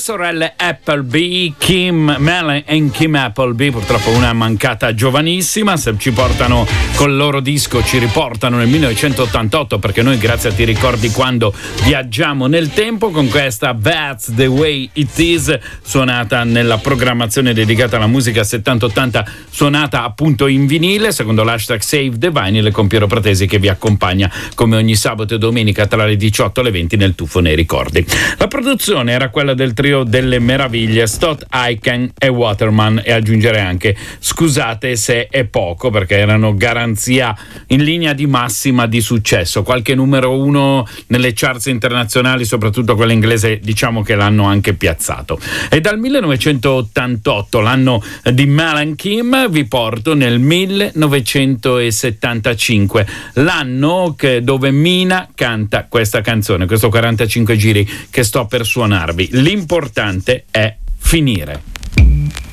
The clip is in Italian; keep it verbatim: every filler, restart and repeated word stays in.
sorelle Appleby, Kim Mel e Kim Appleby, purtroppo una è mancata giovanissima, se ci portano col loro disco, ci riportano nel millenovecentottantotto, perché noi grazie a Ti ricordi quando viaggiamo nel tempo, con questa That's the Way It Is, suonata nella programmazione dedicata alla musica settanta ottanta, suonata appunto in vinile, secondo l'hashtag Save the Vinyl, con Piero Pratesi che vi accompagna come ogni sabato e domenica tra le diciotto e le venti nel Tuffo nei ricordi. La produzione era quella del trio delle meraviglie Stott Aitken e Waterman, e aggiungerei anche scusate se è poco, perché erano garanzia in linea di massima di successo, qualche numero uno nelle charts internazionali, soprattutto quella inglese, diciamo che l'hanno anche piazzato. E dal millenovecentottantotto, l'anno di Mel and Kim, vi porto nel millenovecentosettantacinque, l'anno che, dove Mina canta questa canzone, questo quarantacinque giri che sto per suonarvi. L'importante è finire.